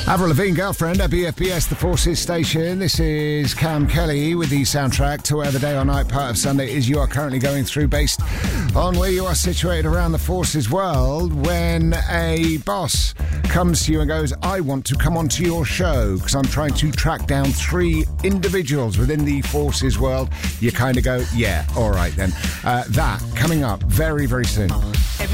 Avril Lavigne, Girlfriend at BFBS, the Forces station. This is Cam Kelly with the soundtrack to whatever day or night part of Sunday is you are currently going through, based on where you are situated around the Forces world. When a boss comes to you and goes, I want to come onto your show because I'm trying to track down 3 individuals within the Forces world, you kind of go, yeah, all right then. That coming up very, very soon. Every